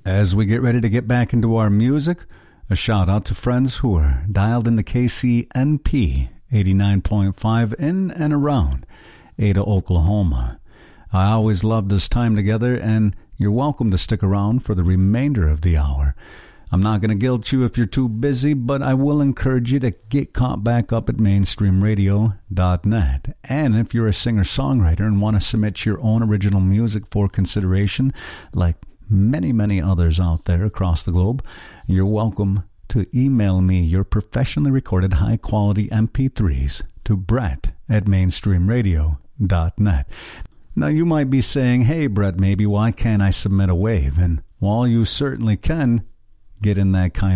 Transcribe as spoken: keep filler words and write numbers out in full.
As we get ready to get back into our music, a shout out to friends who are dialed in the K C N P eighty-nine point five in and around Ada, Oklahoma. I always love this time together, and you're welcome to stick around for the remainder of the hour. I'm not going to guilt you if you're too busy, but I will encourage you to get caught back up at mainstream radio dot net. And if you're a singer-songwriter and want to submit your own original music for consideration, like many, many others out there across the globe, you're welcome to email me your professionally recorded high-quality M P threes to Brett at mainstream radio dot net. Now, you might be saying, hey, Brett, maybe why can't I submit a wave? And while you certainly can get in that kind